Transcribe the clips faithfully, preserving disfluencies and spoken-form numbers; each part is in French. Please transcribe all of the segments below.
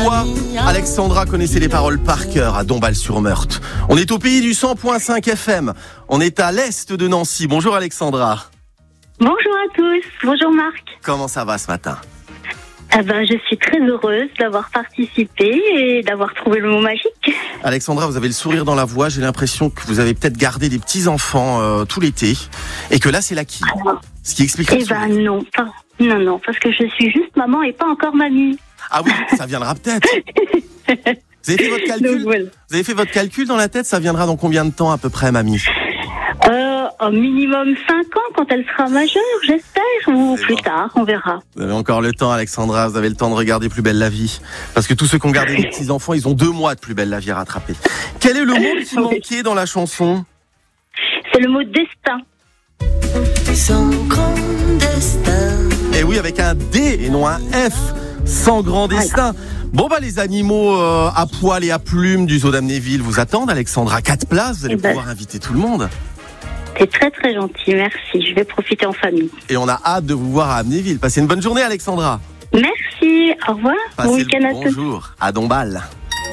toi, Alexandra connaissait les paroles par cœur à Dombasle-sur-Meurthe. On est au pays du cent point cinq F M. On est à l'est de Nancy. Bonjour Alexandra. Bonjour à tous. Bonjour Marc. Comment ça va ce matin ? Eh ben, je suis très heureuse d'avoir participé et d'avoir trouvé le mot magique. Alexandra, vous avez le sourire dans la voix. J'ai l'impression que vous avez peut-être gardé des petits-enfants euh, tout l'été et que là, c'est la qui. Alors, Ce qui expliquerait Eh le sourire. ben non, pas, non, non, parce que je suis juste maman et pas encore mamie. Ah oui, ça viendra peut-être. Vous avez fait votre calcul Donc voilà. Vous avez fait votre calcul dans la tête. Ça viendra dans combien de temps à peu près, mamie ? Euh, au minimum cinq ans quand elle sera majeure, j'espère, ou C'est plus bon. tard, on verra. Vous avez encore le temps, Alexandra. Vous avez le temps de regarder Plus belle la vie. Parce que tous ceux qui ont gardé les petits-enfants, ils ont deux mois de Plus belle la vie à rattraper. Quel est le mot qui manquait dans la chanson ? C'est le mot destin. Sans grand destin. Et oui, avec un D et non un F. Sans grand destin. Bon bah les animaux euh, à poil et à plumes du zoo d'Amnéville vous attendent, Alexandra. Quatre places, vous allez Eh ben. pouvoir inviter tout le monde. C'est très très gentil, merci. Je vais profiter en famille. Et on a hâte de vous voir à Amnéville. Passez une bonne journée, Alexandra. Merci, au revoir. Passez Bon le week-end à tous. bonjour à Dombasle.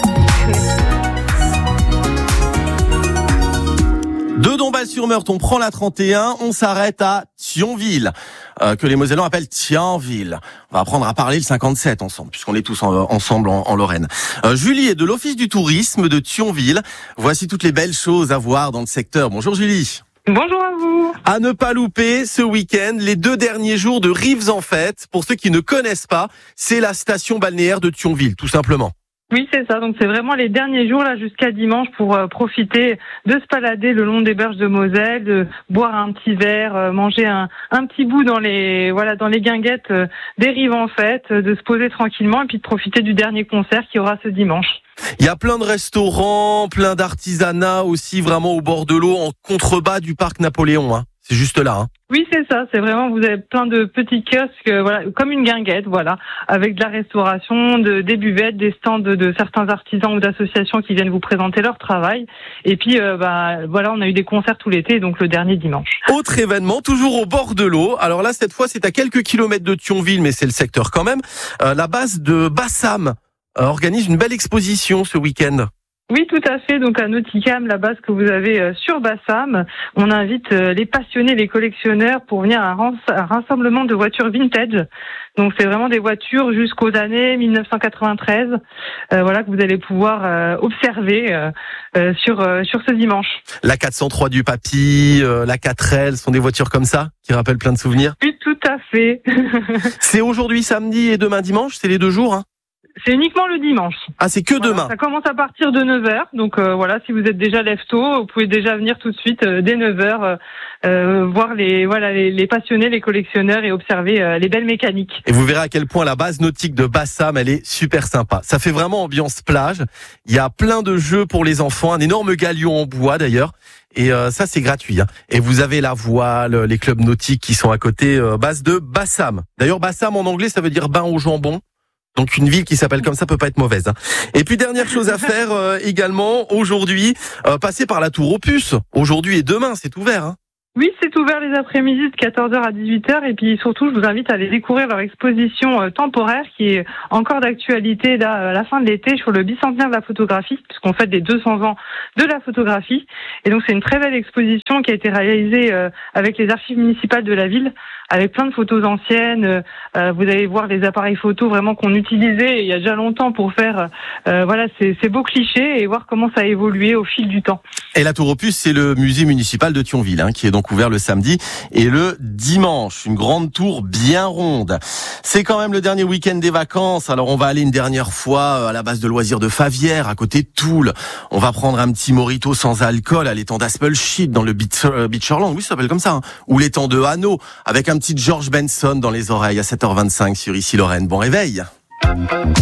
De Dombasle-sur-Meurthe, on prend la trente et un, on s'arrête à Thionville, euh, que les Mosellans appellent Thienville. On va apprendre à parler le cinquante-sept ensemble, puisqu'on est tous en, ensemble en, en Lorraine. Euh, Julie est de l'Office du tourisme de Thionville. Voici toutes les belles choses à voir dans le secteur. Bonjour Julie. Bonjour à vous. À ne pas louper ce week-end, les deux derniers jours de Rives en Fête. Pour ceux qui ne connaissent pas, c'est la station balnéaire de Thionville, tout simplement. Oui, c'est ça. Donc, c'est vraiment les derniers jours, là, jusqu'à dimanche, pour euh, profiter de se balader le long des berges de Moselle, de boire un petit verre, euh, manger un, un petit bout dans les, voilà, dans les guinguettes euh, des Rives en Fête, euh, de se poser tranquillement et puis de profiter du dernier concert qu'il y aura ce dimanche. Il y a plein de restaurants, plein d'artisanat aussi, vraiment au bord de l'eau, en contrebas du parc Napoléon. Hein. C'est juste là. Hein. Oui, c'est ça. C'est vraiment, vous avez plein de petits kiosques, euh, voilà, comme une guinguette, voilà, avec de la restauration, de, des buvettes, des stands de, de certains artisans ou d'associations qui viennent vous présenter leur travail. Et puis, euh, bah, voilà, on a eu des concerts tout l'été, donc le dernier dimanche. Autre événement, toujours au bord de l'eau. Alors là, cette fois, c'est à quelques kilomètres de Thionville, mais c'est le secteur quand même. Euh, la base de Bassam euh, organise une belle exposition ce week-end. Oui, tout à fait. Donc à Nauticam, la base que vous avez euh, sur Bassam, on invite euh, les passionnés, les collectionneurs pour venir à un, rens- un rassemblement de voitures vintage. Donc c'est vraiment des voitures jusqu'aux années dix-neuf cent quatre-vingt-treize, euh, voilà, que vous allez pouvoir euh, observer euh, euh, sur euh, sur ce dimanche. La quatre cent trois du Papy, euh, la quatre L, sont des voitures comme ça qui rappellent plein de souvenirs. Oui, tout à fait. C'est aujourd'hui samedi et demain dimanche, c'est les deux jours. Hein. C'est uniquement le dimanche. Ah, c'est que Voilà, demain. ça commence à partir de neuf heures. Donc euh, voilà, si vous êtes déjà lève-tôt, vous pouvez déjà venir tout de suite euh, dès neuf heures euh, euh, voir les voilà les, les passionnés, les collectionneurs et observer euh, les belles mécaniques. Et vous verrez à quel point la base nautique de Bassam, elle est super sympa. Ça fait vraiment ambiance plage. Il y a plein de jeux pour les enfants, un énorme galion en bois d'ailleurs. Et euh, ça, c'est gratuit. Hein. Et vous avez la voile, les clubs nautiques qui sont à côté, euh, base de Bassam. D'ailleurs, Bassam en anglais, ça veut dire bain au jambon. Donc une ville qui s'appelle comme ça peut pas être mauvaise. Hein. Et puis dernière chose à faire euh, également aujourd'hui, euh, passer par la Tour aux Puces. Aujourd'hui et demain, c'est ouvert. Hein. Oui, c'est ouvert les après-midi de quatorze heures à dix-huit heures et puis surtout, je vous invite à aller découvrir leur exposition euh, temporaire qui est encore d'actualité là, à la fin de l'été sur le bicentenaire de la photographie, puisqu'on fête les deux cents ans de la photographie. Et donc, c'est une très belle exposition qui a été réalisée euh, avec les archives municipales de la ville, avec plein de photos anciennes. Euh, vous allez voir les appareils photos vraiment qu'on utilisait il y a déjà longtemps pour faire euh, voilà ces, ces beaux clichés et voir comment ça a évolué au fil du temps. Et la Tour aux Puces, c'est le musée municipal de Thionville, hein, qui est donc ouvert le samedi et le dimanche. Une grande tour bien ronde. C'est quand même le dernier week-end des vacances. Alors on va aller une dernière fois à la base de loisirs de Favière, à côté de Toul. On va prendre un petit mojito sans alcool à l'étang d'Aspelshit dans le Beacherland, oui, ça s'appelle comme ça, hein, ou l'étang de Hanau, avec un petit George Benson dans les oreilles à sept heures vingt-cinq sur Ici Lorraine. Bon réveil.